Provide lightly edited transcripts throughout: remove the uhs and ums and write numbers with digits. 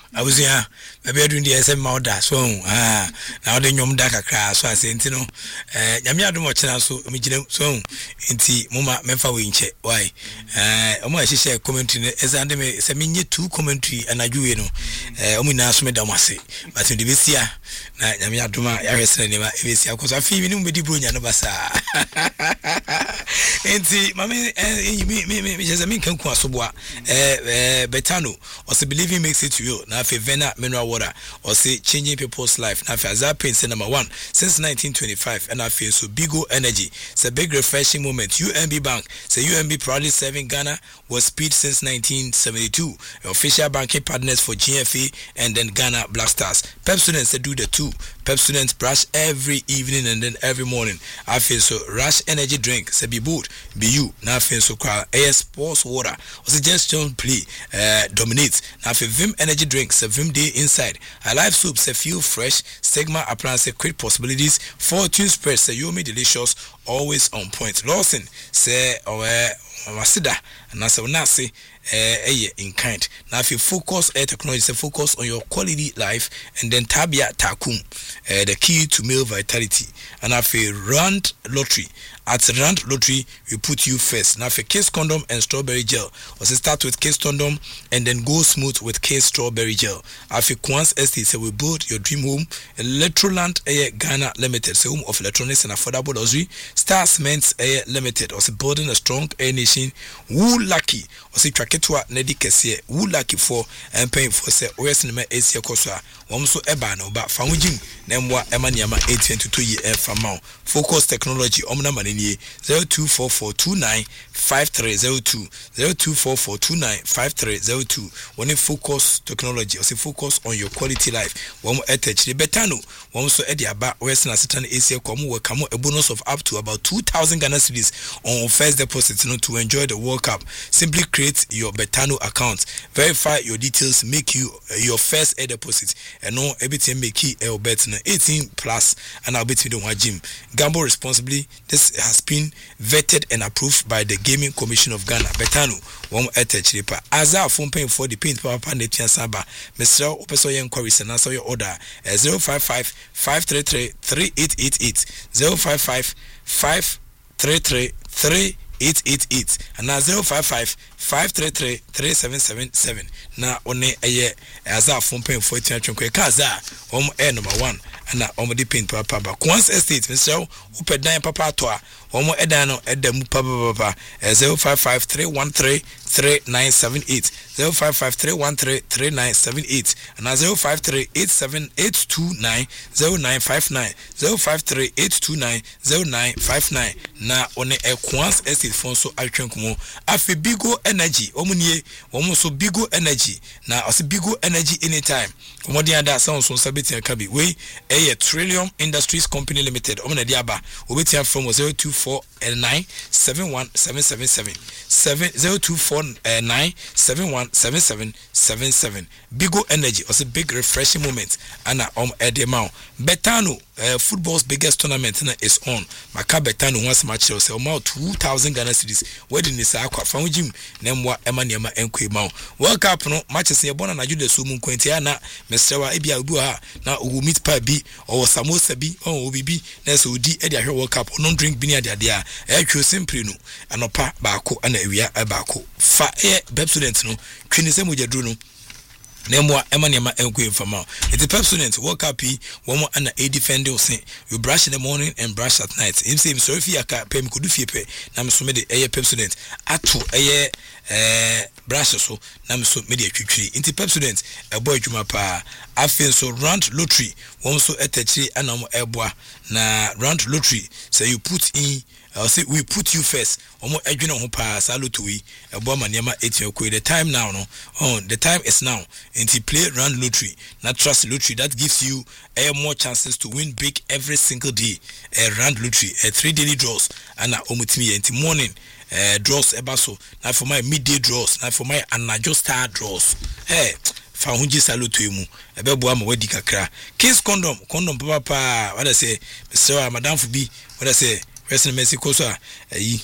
I was here, maybe doing the SM Mauda, so now the Yom Daka crash, so I say, you know, Yamia do much now, so so inti Muma Memfa Winche, why? Almost she share commentary as I may send me 2 commentary and I do, you know, Omina Smedamasi, but in the Visia, Yamia Duma, Arrested, Visia, because I feel with the Brunia Novasa. Inti, Mammy, me, just a min can Quasubwa, Betano, or say believing makes it to you. Now, if Vena mineral water, or say changing people's life. Now, if Azapin say number 1 since 1925, and I feel so Bigo Energy. It's a big refreshing moment. UMB Bank, say UMB proudly serving Ghana was speed since 1972. Official banking partners for GFA and then Ghana Black Stars. Pepsodent say do the 2. Pepsodent brush every evening and then every morning. I feel so Rush energy drink. Say be boot, be you. Now I feel so cry. Air sports water. Or suggestion play dominates. Now for Vim energy drinks, a Vim day inside. A live soup say feel fresh. Sigma appliance say great possibilities. Fortune spread say Yomi delicious. Always on point. Lawson say Masida and I say Nasi in kind. Now if you focus technology, say focus on your quality life and then Tabia Takum, the key to male vitality. And if you Rand Lottery, at Rand Lottery we put you first. Now for Case condom and strawberry gel, or say start with Case condom and then go smooth with Case strawberry gel. If you Quans Estate say we build your dream home, Electroland Ghana Limited, say home of electronics and affordable luxury. Star Cements Limited, or say building a strong air nation. Woo lucky, or say Traketwa Nedi Kese, woo lucky for and paying for say OS Neme Asia Kosa, Wamso Ebano, but Famujim, Nemwa Emaniama 822 year from Mount. Focus Technology, Omna Manini, 0244295302, 0244295302. When you focus technology, or say focus on your quality life, one more attach the Betano, one so Ediaba, Western Assistant Asia Komu will come a bonus of up to about 2,000 Ghana cedis on first deposit to enjoy the World Cup. Simply create your Betano account, verify your details, make you your first deposit, and no everything make key bet 18 plus, and I'll bet you the one gym. Gamble responsibly. This has been vetted and approved by the Gaming Commission of Ghana. Betano, one attach repa. As our phone paying for the paint papa Netian Saba, Mr. Opeso inquiries and answer your order 055-533-3888, 055-533-3888, and now 055-533-3777. Now only a year as our phone paying for it. Kaza, number 1. And omodi paint papa ba Quans Estate Mr. Upedan papa toa omo edano edemu papa 0553133978 0553133978 and 053878290959 0538290959 na one Quans Estate fonso atwenkumo afi Bigo Energy omunye omo so Bigo Energy na osi Bigo Energy anytime omodi ada sound so sabeti akabi we Trillium Industries Company Limited. Omna diaba. Obetia from 0249717777 0249717777. Bigo Energy was a big refreshing moment. Anna edemao. Betano football's biggest tournament is on. Maka Betano once match say about 2,000 Ghana cedis. Wedding is aqua famujim nemwa emaniama enkwe mao. World Cup no matches in bona na jude sumu kwentia na Mr. Ebia Ubuha na ugu meet pa bi or samosa bi or obibi na so di e dia World Cup no drink bi na dia twa simply no anopa baako ana ewia baako fa Pepsodent no twini se moja no Nemwa Emaniama Enkwe Fama. It's a Pepsodent World Cup one more and a defender say you brush in the morning and brush at night. Him say so if you pay me could do fee nam so me the Pepsodent ato brush so nam so me the twitwi into Pepsodent a boy juma pa afen so Rand Lottery one so etachiri anam eboa na Rand Lottery say you put in say we put you first. Omo edwena ho pa saluto wi ebo maniama etio the time now no. The time is now. And to play Rand Lottery, not Trust Lottery that gives you more chances to win big every single day. Rand Lottery 3 daily draws and omutimi enti morning draws ebaso. Now for my midday draws, now for my anajo star draws. Fa hunji saluto emu ebebo am wadi kakra. Case condom papa what I say Mr. Madam Fubi what I say President Messi Kosa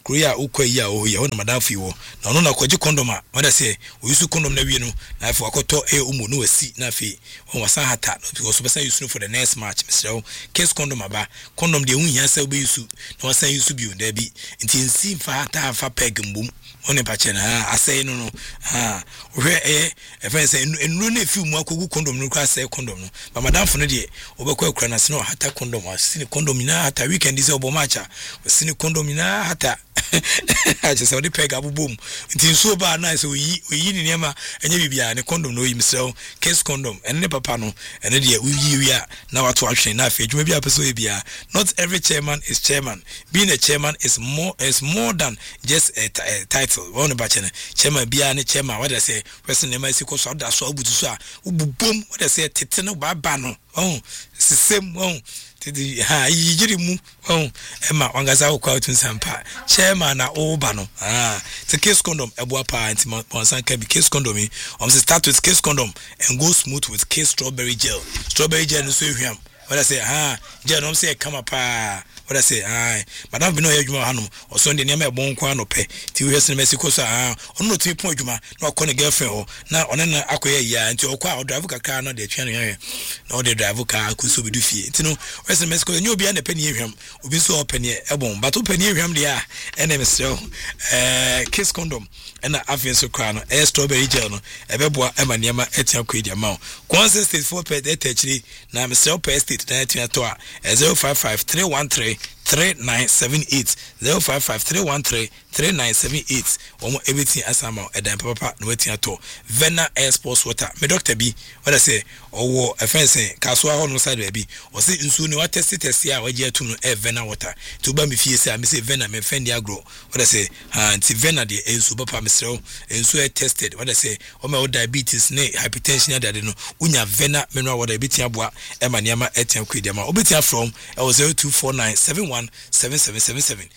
Korea ukoya o ya wona madam fi wo na ono na kwaji condom a wada say we use condom na wie no na afi akoto umu no asi na afi won wasa hata because we say use for the next match Mr. Case condom aba condom de unhia say we use na wasa use bi o da bi nti nsi fa hata fa peg mbum one pa che na asay no hwe friend say enuro na fi mu akogu condom no kwa say condom no ba madam fo no de obekwa akura na se no hata condom asini condom na hata weekend is obo matcha asini condom na hata I just saw the peg abu boom. Until so bad nice we ni nema enye bibia ne condom no yim so case condom and ne papa no and dey we are now at action na fe dwuma bia peso bia. Not every chairman is chairman. Being a chairman is more than just a title. One ba chairman bia ne chairman what I say person nema si ko so da so abutu so a ububom what I say tete no ba no. Oh same yiri mu ema wangaza ukwa tunsampa chairman na oba no the case condom ebo apa anti monsan can be case condom start with case condom and go smooth with case strawberry gel no so hwam what I say gel no say come up what I say madam bi no yadwuma hanom oso de ne ma ebon kwa no pe ti we hwese Mexico so ono ti pon adwuma na okọ ne girlfriend ho na one na akoya ya nti okọ drive kakra no de twa ne hwe na o de drive car ku so bi du fie nti no hwese Mexico nyo obi na pe ne hwam obi so open ne ebon but open ne hwam de ene mesel kiss condom na afien so kwa no strawberry gel no ebeboa ema ne ma etia kwa dia ma Consent State 4 per etachiri na mesel per state na etia to 055313 3978 0553133978 omo everything asama edan papa no wetin ato Vena Air Sports Water me doctor bi what I say owo afense kaso a hono side bi o say nsu ni wa test a waje atum no Vena water to ba me fie say me say Vena me fendi agro what I say anti Vena de ensu papa me srew ensu e tested what I say o me diabetes ne hypertension ade no unya Vena mineral water bi tia boa e ma niam etian kwedi ma obetia from 0249717777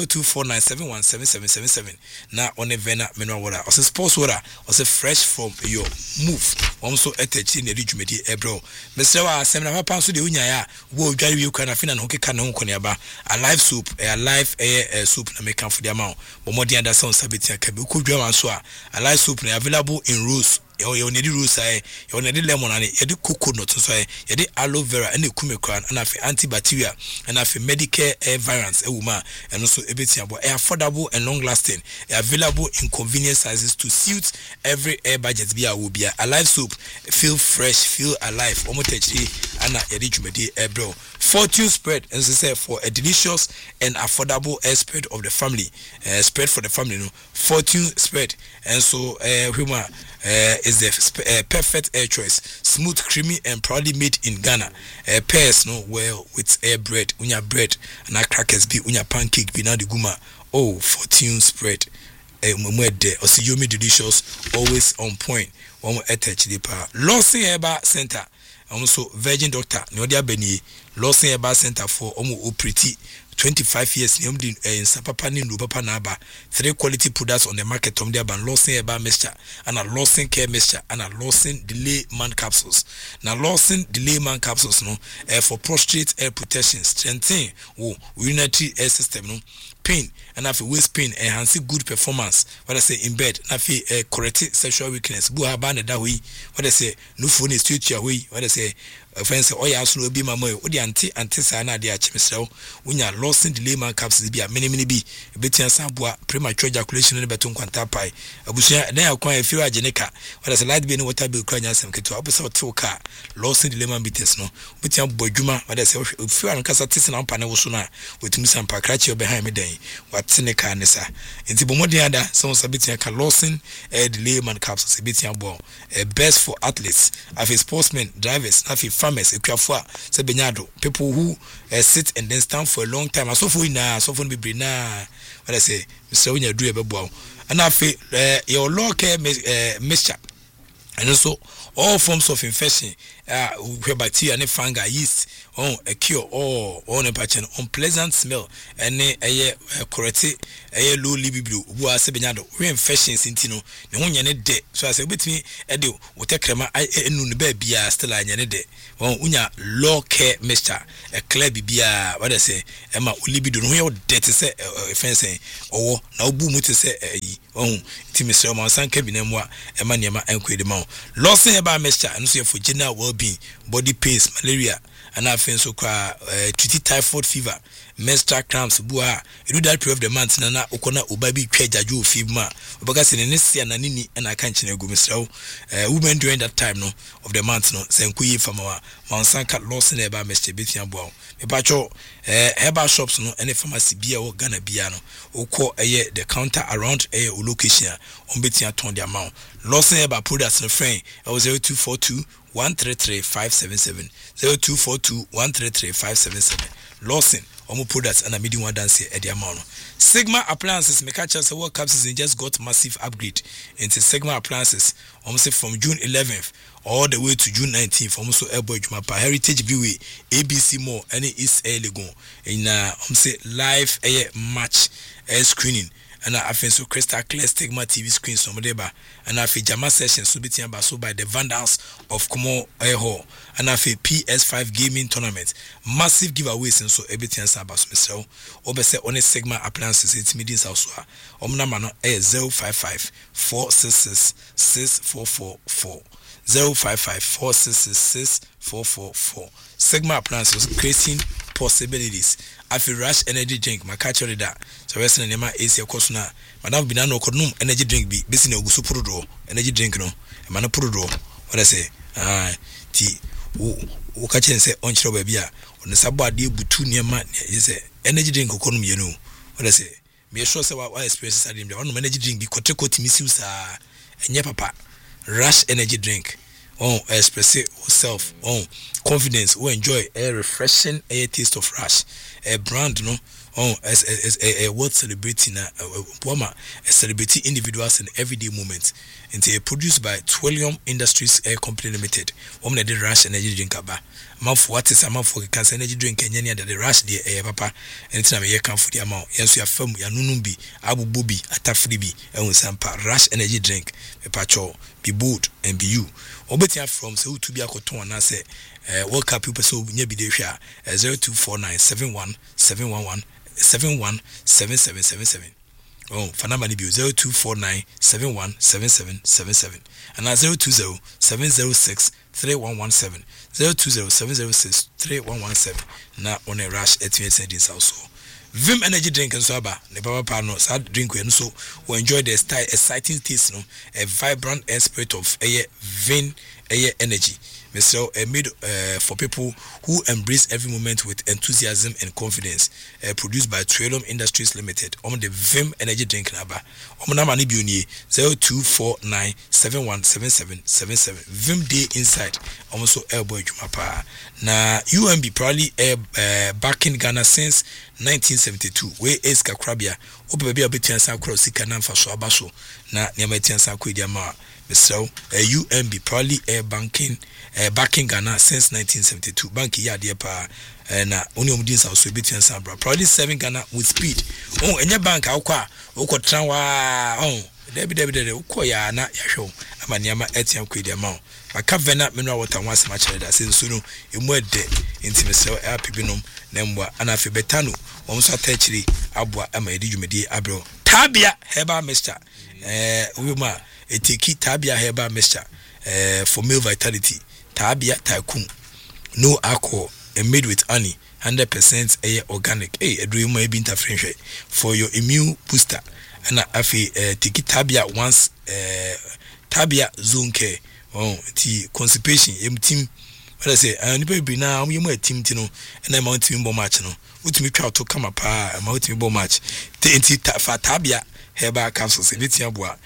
0249717777 na one Vena mineral water o say sports water o say fresh from your move so etachi na ridwumedi ebro mesrewa asemna papa so de unya ya wo odware wi kwa na fina no keka ne ho ne ba alive soup alive soup na make am for the amount but more than that sound sabiti akabi ko dwa so alive soup na available in rows you need rose you need lemon and you coconut so you need aloe vera and kumekran and afi antibacterial and afi medical variants ewuma and also ebeti abo affordable and long lasting available in convenient sizes to suit every air budget bia will be alive soup feel fresh feel alive omotechi ana yedi dwumedi ebro Fortune spread and say for a delicious and affordable spread of the family spread for the family no Fortune spread and so humor is the perfect air choice, smooth, creamy, and proudly made in Ghana. Pairs no well with air bread, unya bread, and crackers be unya pancake be na the guma. Oh, Fortune spread. Mwede Osiyomi delicious, always on point. One more attach the power. Lawson Herbal Center. Also Virgin Doctor. Nodia Beni. Lawson Herbal Center for Omo Pretty. 25 years in Sapapa Nindu Papa Naba, 3 quality products on the market on the ban Lawson Herbal Mixture and a Lawson Care Mixture and a Lawson Delay Man Capsules. Now Lawson Delay Man Capsules no for prostate air protection, strengthening urinary air system no pain and have waist pain enhance good performance. What I say in bed, nafi correct sexual weakness. Buha bana da hui. What I say no phone is to your hui. What I say offense oh ya so be my moy. Odi anti sana dia chemistry. Unya Lawson Delay Man Capsules be a many be betian sabua premature ejaculation ne beton kwanta pai. Abusia na akwan afi wa geneka. What I say light be no water bill kwanya sem keto. Obusa to car Lawson Delay Man bites no. Betian bodwuma. What I say if you an kasa tisi na mpa na wo so na wetumi sampa krachi behind me den. What's in the car nessa? In the Bomodiada, some Sabitia Lawson, Delay Man Capsules, Sabitia Ball, best for athletes, Afi sportsmen, drivers, Afi farmers, Equafua, Sabinado, people who sit and then stand for a long time. I saw for na, so for be brina. What I say, Mr. Winya do a bubble. And Afi, your law care mixture. And also all forms of infection, bacteria and fungi, yeast, a cure on a patch unpleasant smell and correct low libido who are sebenado reinfections intino the one yene de so I say with me edo wote crema enu be bia still anyane de won unya law care mixture a clear bibia what I say ema libido no ye dirty say fence owo na obu mu te say yi won timisre ma sanka bi na mu a ema niema enkwede ma loss eba mixture and so for general well-being body pains malaria and I feel so treaty typhoid fever menstrual cramps bua do that period of the month na ukona obabi twajaju fever obaga se ne sia na nini na aka nchine gu misrawo women during that time no of the month no senkuyi fama wa mansanka loss na eba mixture betia bua me pacho herbal shops no any pharmacy bia wo Ghana bia no ukọ the counter around location on betia ton the amount loss na eba products no friend 0242 133-577 0242-133-577 Lawson omo products and a medium one dance at the amount. Sigma Appliances make a chance World Cup season just got massive upgrade into Sigma Appliances almost from June 11th all the way to June 19th almost Airboy Jumapa Heritage Viewway ABC Mall and East Legon in live match screening and I feel so crystal clear Stigma TV screen some deba and I feel Jama session so be so by the Vandals of Como Hall and I feel PS5 gaming tournament massive giveaways and so everything about so obese on Sigma Appliances it's meetings also omnamano 055 466 6444 055 466 6444 Sigma Appliances creating possibilities. I feel Rush energy drink my catch that so rest in my AC course na madam binano kodum energy drink bi besi na oguso product energy drink no e ma na product what I say ti wo ka chen say onchiro ba bia on sabo ade butu niema say energy drink kodum ye no what I say me sure say wa experience say dem on energy drink bi kotreko timisi sa enye papa Rush energy drink express yourself confidence we enjoy a refreshing taste of Rush a brand no as a world celebrating celebrating individuals in everyday moments and produced by Twillium Industries Air Company Limited the Rush energy drink aba mouth what is a mouth for cancer energy drink and the Rush the papa and it's a come for the amount yes you are firm ya nunumbi abu bobi atafribi and sampa Rush energy drink a pacho be bold and be you obetia from so to be a cotton and say World Cup people so nya bi de hwa 0249717777 fanama ni bi 0249717777 and 0207063117 0207063117 na on a Rush at this also Vim energy drink and so aba ne papa no sad drink we no so we enjoy the style exciting taste no a vibrant air spirit of Vim energy so made for people who embrace every moment with enthusiasm and confidence produced by Twillium Industries Limited on the Vim energy drink number number ni biuni 0249717777 Vim day inside also Airboy Jumapa na UMB probably back in Ghana since 1972 where is Kakrabia obebi abetian san cross sika na mfa so abaso na niam etian san ko idiama so UMB probably banking back in Ghana since 1972 bank ya de pa na oni omudin sa so betian san bra probably serving Ghana with speed enye bank akwa okotran wa debi ukoya na yahwe amaniama etiam ko idiama maka vena mineral water once ma chere da senso no emu ede intimesel apibinom na mbwa anafe betano wonso atachiri aboa ama edi dwumedi abro tabia herbal mixture wema etiki tabia herbal mixture for male vitality tabia tycoon no alcohol and made with honey 100% organic edru ma ebi interference for your immune booster and afi tiki tabia once tabia zone care ti constipation team what I say and people na am team no and am team bo match no utimi twa to come pa am utimi bo match ti fa tabia herbal capsules ebitia boa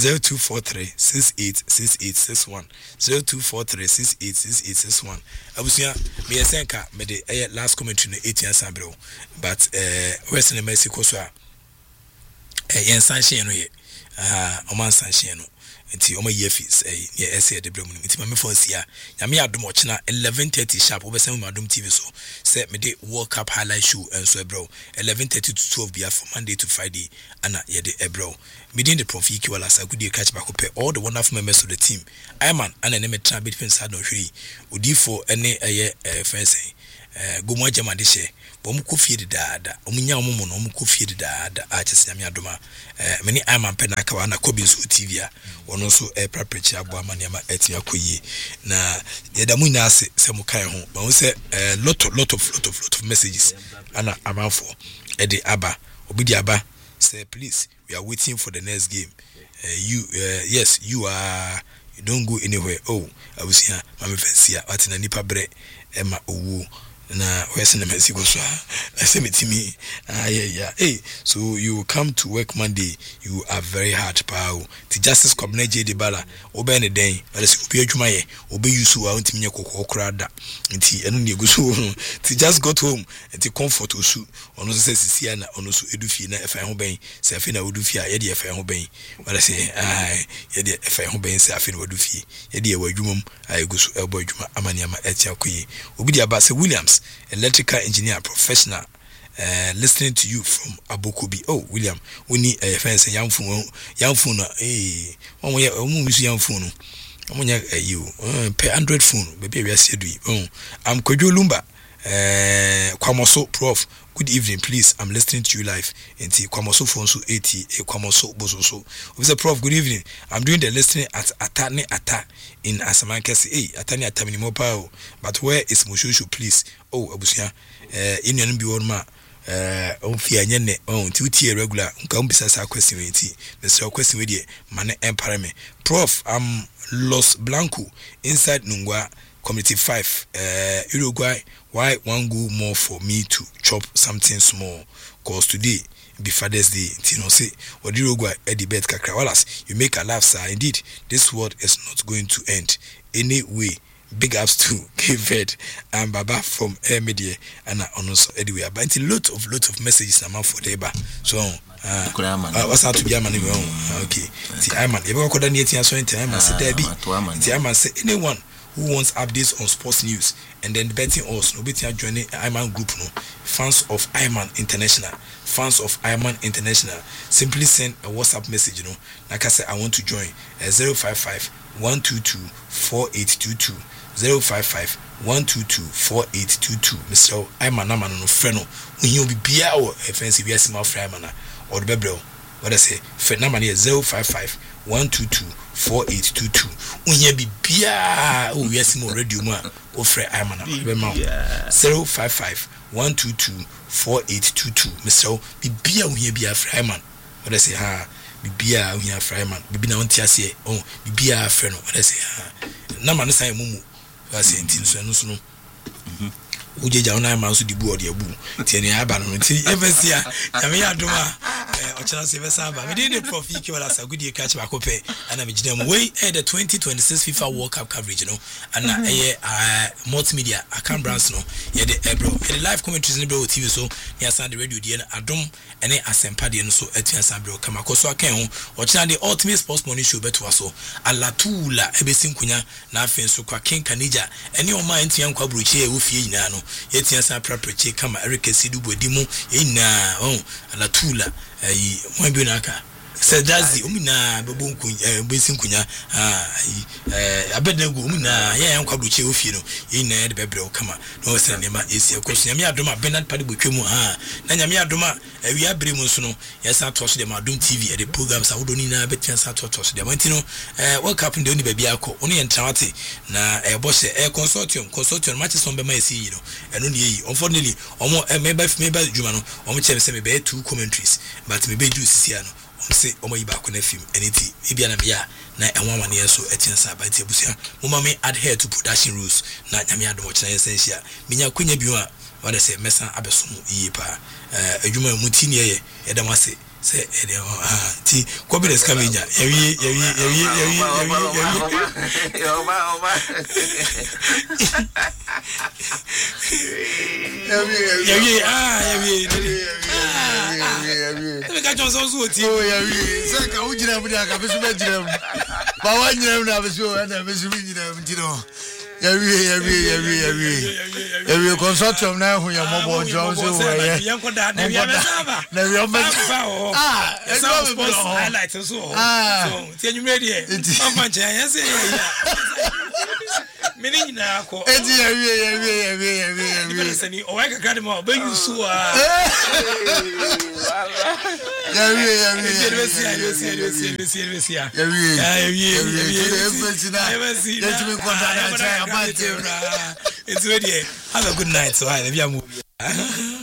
0243686861 0243686861 abusia me yesenka me de last commentary no 18 asabro but west na mercy koso a yen sanction no ye oman sanction no nti o ma ye fees ye ese de bremu nti ma me phone sia nyame adom ochina 11:30 sharp obesam ma adom TV so say me de World Cup highlight show enso ebro 11:30 to 12 bia from Monday to Friday ana ye de ebro meeting the Prof Iki wala sa good catch back up all the wonderful members of the team Iman ana ne metra bit fen sa no hwiri odifo ene eye fense gomo agema de hye bom ko fie de daada omunya omumo no omko fie de daada a chese nyame adoma meni Iman pe na aka wa na Kobi so TV a wono so preparation abo amane ma atia koyi na yedamu nya ase se mu kan ho ba wo se lot of messages ana amanfo ede aba obidi aba say please we are waiting for the next game yes you don't go anywhere abusia mama fancy what na nipa bre ema owu na wese na Mexico so asemetimi yeah so you come to work Monday you are very hard power the justice community JD Bala obe ne den but say obi adwuma ye obe yusu a ntimi nye kokokora da nti eno ne egusu ti just got home nti comfort osu ono se sisia na ono so edufie na efa ho ben se afi na odufie a ye de efa ho ben but say ye de efa ho ben se afi na odufie ye de ewadwumam a egusu ebo adwuma amani ama etia koyi obi de aba se Williams electrical engineer professional listening to you from Abokobi. William we need a fence young phone one way young phone you pay Android phone baby we are said I'm Kojo Lumba Kwamoso Prof good evening please I'm listening to you live into Kwamoso phone so 80 Kwamoso boso we say Prof good evening I'm doing the listening at Atane Ata in Asamanka say Atane Ata minimo pa but where is Mushushu please abusia in bi won ma fia nyene nti utie regular nka umbisa sa question enti Mr. question we die mane empire me Prof I'm Los Blanco inside Nungwa Community 5 Uruguay why one go more for me to chop something small cause today be Father's Day you know say what Uruguay debate kakra walas you make a laugh sir indeed this world is not going to end anyway big ups to Keved and Baba from Air Media and also anyway but a lot of messages na for deba so what's out to be man okay see I man if I could near so I man say there be see I man say anyone who wants updates on sports news and then betting us no betting joining Iman group no fans of Iman International simply send a WhatsApp message like I said I want to join 055 122 4822 055 122 4822 Mr. Iman na man no friend no when you be bia or offensive yes my friend man or the bebro what I say friend na man 055 122 4822 unye bibia o wiase mo radio mu a o frɛ Imana be ma 055 122 4822 Mr. bibia unye bia frɛ Imana what I say ha bibia unye frɛ Imana bibi na wonti ase bibia frɛ no what I say ha na man san mumu what I say ntin so no ujeja ona ma so dibu ode abu tiene aba no ti evesia nyame adoma ochana se vesa ba me dey Prof Iki wala sa gudi catch ba ko pe ana me gina mu we the 2026 FIFA World Cup coverage no ana multimedia account brands no ye the ebro the live commentaries no bro TV so ya san the radio die na adom ene asempa die no so atua san bro kama ko so akan ho ochana the ultimate sports morning show beto so alatula ebesin kunya na afen so kwa King Kanija ene o ma entua nkwa brochi e wo fie nyina no yetia sa preparation kama Eric Sidu bodimu ina alatula mo bi na aka said that's the umina bebonku besin kunya abedagu umina ya yankwa buche ofie no ina de bebre kama no se na ma esi akoso nyame adoma Bernard Padi botwemu na nyame adoma wi abre mu so no yesa to so de Adom TV the programs awodo ni na betia sa to so de mantino World Cup nde oni baby akọ oni entrawate na bohye consortium match so be ma esi yi no eno ne yi unfortunately omo member juma no omo chem se me be two commentaries but me be ju sisia no say omo yi ba ko na film eniti ebia na bia na enwa ne so etiensa ba ti abusia mama me adhere to production rules na nyame adom chena essential minya kwanya bi a what say mesa abeso mu yi pa adwuma mu ti ne ye edam ase say ti kobi the scavenger yawi every consortium now who your mobile Jones away. Highlights and so tell you ready. Meaning now, oh, I got him all, but you saw. It's ready. Have a good night. So I have your movie.